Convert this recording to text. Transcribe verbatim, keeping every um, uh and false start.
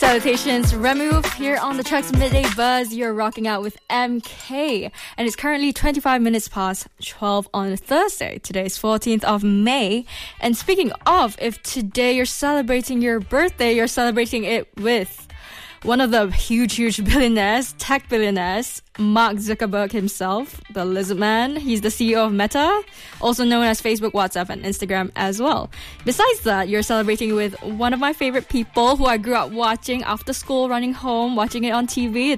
Salutations, Remu here on the Track's Midday Buzz. You're rocking out with M K. And it's currently twenty-five minutes past twelve on Thursday. Today is fourteenth of May. And speaking of, if today you're celebrating your birthday, you're celebrating it with one of the huge, huge billionaires, tech billionaires, Mark Zuckerberg himself, the lizard man. He's the C E O of Meta, also known as Facebook, WhatsApp, and Instagram as well. Besides that, you're celebrating with one of my favorite people who I grew up watching after school, running home, watching it on T V.